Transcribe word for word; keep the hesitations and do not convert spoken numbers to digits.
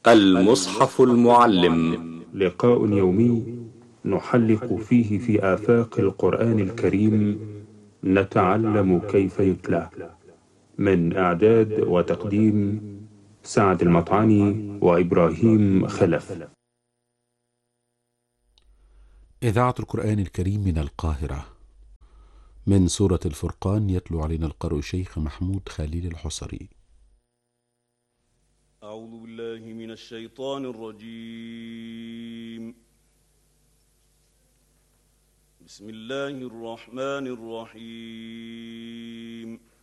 المصحف المعلم. لقاء يومي نحلق فيه في آفاق القرآن الكريم، نتعلم كيف يتلى. من إعداد وتقديم سعد المطعني وإبراهيم خلف. إذاعة القرآن الكريم من القاهرة، من سورة الفرقان، يتلو علينا القارئ الشيخ محمود خليل الحصري. أعوذ بالله من الشيطان الرجيم. بسم الله الرحمن الرحيم.